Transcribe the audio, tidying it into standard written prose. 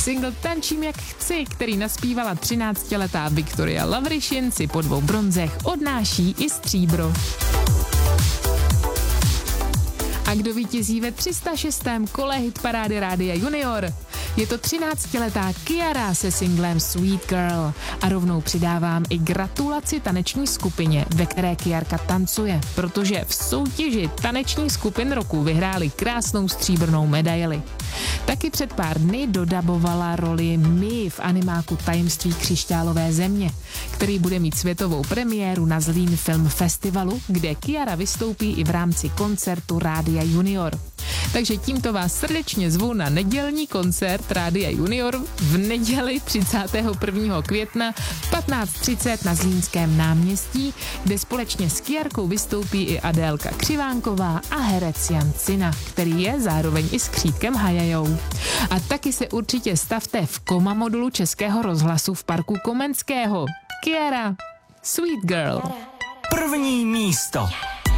Single Tančím jak chci, který naspívala 13letá Viktoria Lavrišin, si po 2 bronzech odnáší i stříbro. A kdo vítězí ve 306. kole hitparády Rádia Junior? Je to 13letá Kiara se singlem Sweet Girl. A rovnou přidávám i gratulaci taneční skupině, ve které Kiarka tancuje, protože v soutěži tanečních skupin roku vyhráli krásnou stříbrnou medaili. Taky před pár dny dodabovala roli My v animáku Tajemství křišťálové země, který bude mít světovou premiéru na Zlín Film Festivalu, kde Kiara vystoupí i v rámci koncertu Rádia Junior. Takže tímto vás srdečně zvu na nedělní koncert Rádia Junior v neděli 31. května v 15:30 na Zlínském náměstí, kde společně s Kiarkou vystoupí i Adélka Křivánková a herec Jan Cina, který je zároveň i s Křítkem Hajajou. A taky se určitě stavte v Koma modulu Českého rozhlasu v parku Komenského. Kiara, Sweet Girl. První místo.